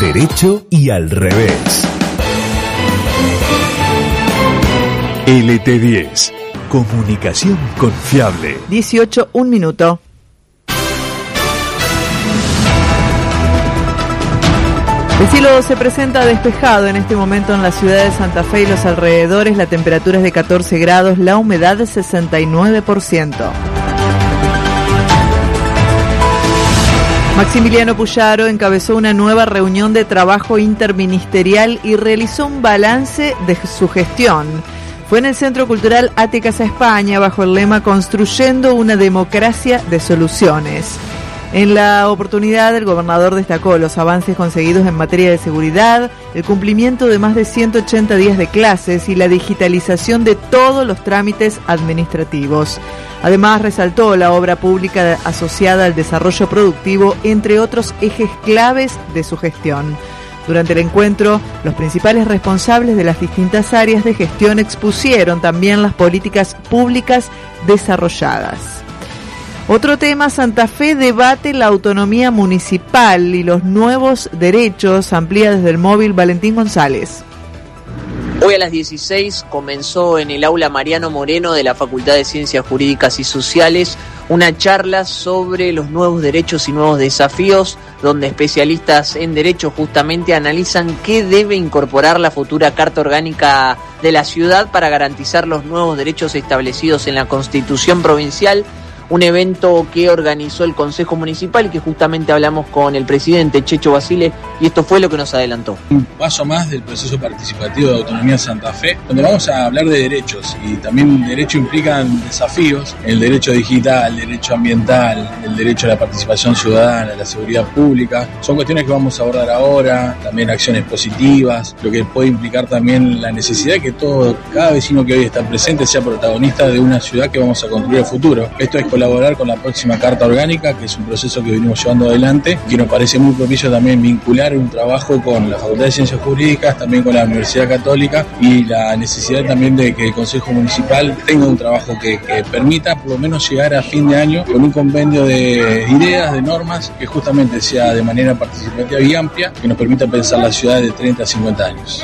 derecho y al revés. LT10, comunicación confiable. 18, 1 minuto. El cielo se presenta despejado en este momento en la ciudad de Santa Fe y los alrededores. La temperatura es de 14 grados, la humedad es 69%. Maximiliano Puyaro encabezó una nueva reunión de trabajo interministerial y realizó un balance de su gestión. Fue en el Centro Cultural Ate Casa España bajo el lema Construyendo una democracia de soluciones. En la oportunidad, el gobernador destacó los avances conseguidos en materia de seguridad, el cumplimiento de más de 180 días de clases y la digitalización de todos los trámites administrativos. Además, resaltó la obra pública asociada al desarrollo productivo, entre otros ejes claves de su gestión. Durante el encuentro, los principales responsables de las distintas áreas de gestión expusieron también las políticas públicas desarrolladas. Otro tema, Santa Fe debate la autonomía municipal y los nuevos derechos, amplía desde el móvil Valentín González. Hoy a las 16 comenzó en el aula Mariano Moreno de la Facultad de Ciencias Jurídicas y Sociales una charla sobre los nuevos derechos y nuevos desafíos, donde especialistas en derecho justamente analizan qué debe incorporar la futura Carta Orgánica de la ciudad para garantizar los nuevos derechos establecidos en la Constitución Provincial. Un evento que organizó el Consejo Municipal y que justamente hablamos con el presidente Checho Basile, y esto fue lo que nos adelantó. Un paso más del proceso participativo de Autonomía Santa Fe, donde vamos a hablar de derechos, y también derecho implican desafíos: el derecho digital, el derecho ambiental, el derecho a la participación ciudadana, la seguridad pública. Son cuestiones que vamos a abordar ahora, también acciones positivas, lo que puede implicar también la necesidad de que cada vecino que hoy está presente sea protagonista de una ciudad que vamos a construir el futuro. Esto es colaborar con la próxima Carta Orgánica, que es un proceso que venimos llevando adelante, que nos parece muy propicio también vincular un trabajo con la Facultad de Ciencias Jurídicas, también con la Universidad Católica, y la necesidad también de que el Consejo Municipal tenga un trabajo que permita por lo menos llegar a fin de año con un compendio de ideas, de normas, que justamente sea de manera participativa y amplia, que nos permita pensar la ciudad de 30 a 50 años.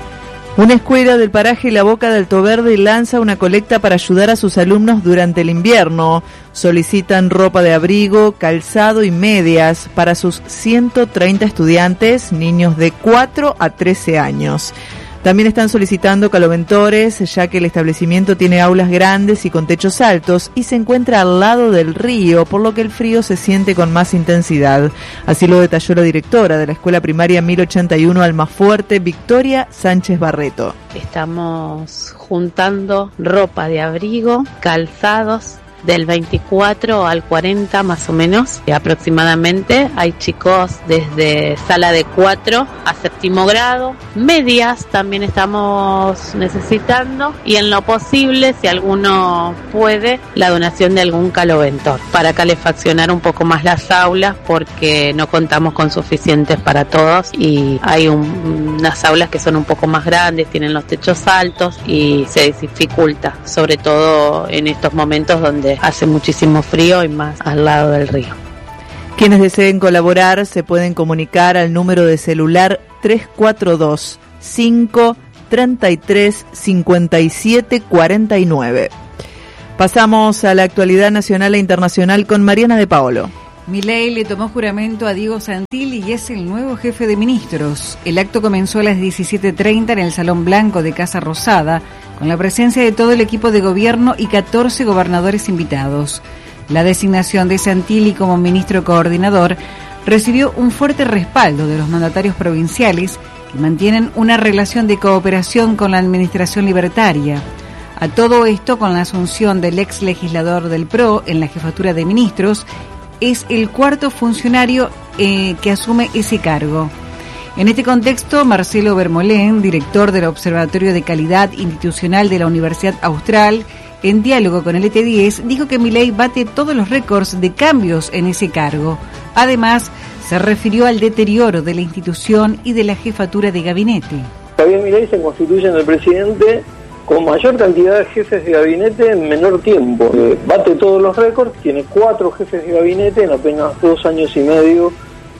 Una escuela del paraje La Boca de Alto Verde lanza una colecta para ayudar a sus alumnos durante el invierno. Solicitan ropa de abrigo, calzado y medias para sus 130 estudiantes, niños de 4 a 13 años. También están solicitando caloventores, ya que el establecimiento tiene aulas grandes y con techos altos y se encuentra al lado del río, por lo que el frío se siente con más intensidad. Así lo detalló la directora de la Escuela Primaria 1081 Almafuerte, Victoria Sánchez Barreto. Estamos juntando ropa de abrigo, calzados, del 24 al 40 más o menos aproximadamente. Hay chicos desde sala de 4 a 7º grado, medias también estamos necesitando, y en lo posible, si alguno puede, la donación de algún caloventor para calefaccionar un poco más las aulas, porque no contamos con suficientes para todos y hay unas aulas que son un poco más grandes, tienen los techos altos y se dificulta, sobre todo en estos momentos donde hace muchísimo frío y más al lado del río. Quienes deseen colaborar se pueden comunicar al número de celular 342 533 57 49. Pasamos a la actualidad nacional e internacional con Mariana de Paolo. Milei le tomó juramento a Diego Santilli y es el nuevo jefe de ministros. El acto comenzó a las 17:30 en el Salón Blanco de Casa Rosada, con la presencia de todo el equipo de gobierno y 14 gobernadores invitados. La designación de Santilli como ministro coordinador recibió un fuerte respaldo de los mandatarios provinciales, que mantienen una relación de cooperación con la administración libertaria. A todo esto, con la asunción del ex legislador del PRO en la jefatura de ministros, es el cuarto funcionario que asume ese cargo. En este contexto, Marcelo Bermolén, director del Observatorio de Calidad Institucional de la Universidad Austral, en diálogo con el ET10, dijo que Milei bate todos los récords de cambios en ese cargo. Además, se refirió al deterioro de la institución y de la jefatura de gabinete. Javier Milei se constituye en el presidente con mayor cantidad de jefes de gabinete en menor tiempo. Bate todos los récords, tiene 4 jefes de gabinete en apenas 2 años y medio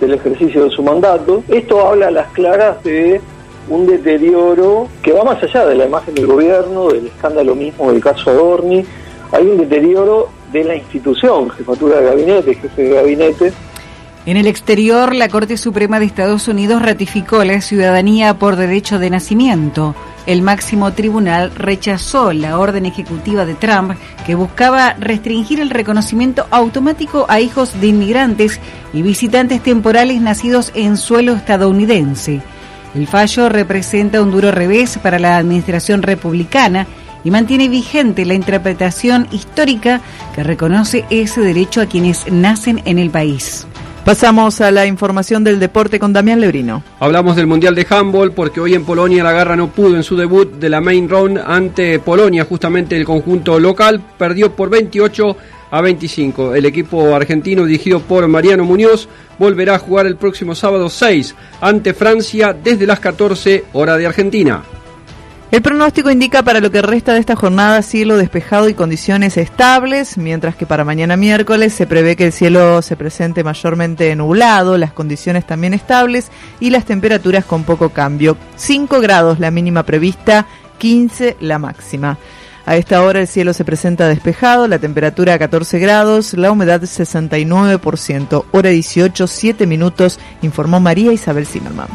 durante el ejercicio de su mandato. Esto habla a las claras de un deterioro que va más allá de la imagen del gobierno, del escándalo mismo del caso Adorni. Hay un deterioro de la institución, jefatura de gabinete, jefe de gabinete. En el exterior, la Corte Suprema de Estados Unidos ratificó la ciudadanía por derecho de nacimiento. El máximo tribunal rechazó la orden ejecutiva de Trump que buscaba restringir el reconocimiento automático a hijos de inmigrantes y visitantes temporales nacidos en suelo estadounidense. El fallo representa un duro revés para la administración republicana y mantiene vigente la interpretación histórica que reconoce ese derecho a quienes nacen en el país. Pasamos a la información del deporte con Damián Lebrino. Hablamos del Mundial de Handball porque hoy en Polonia la Garra no pudo en su debut de la Main Round ante Polonia, justamente el conjunto local, perdió por 28-25. El equipo argentino dirigido por Mariano Muñoz volverá a jugar el próximo sábado 6 ante Francia desde las 14 hora de Argentina. El pronóstico indica para lo que resta de esta jornada cielo despejado y condiciones estables, mientras que para mañana miércoles se prevé que el cielo se presente mayormente nublado, las condiciones también estables y las temperaturas con poco cambio. 5 grados la mínima prevista, 15 la máxima. A esta hora el cielo se presenta despejado, la temperatura a 14 grados, la humedad 69%, hora 18, 7 minutos, informó María Isabel Zimmerman.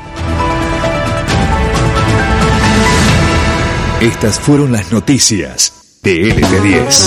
Estas fueron las noticias de LT10.